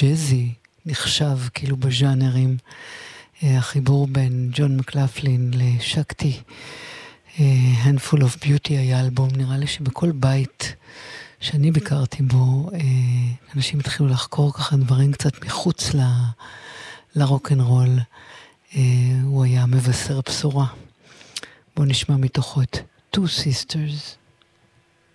ג'אזי נחשב כאילו בז'אנרים. החיבור בין ג'ון מקלפלין לשקטי, Handful of Beauty היה אלבום, נראה לי שבכל בית שאני ביקרתי בו, אנשים התחילו לחקור ככה דברים קצת מחוץ לרוק'נ'רול. הוא היה מבשר בשורה. בואו נשמע מתוכו את Two Sisters.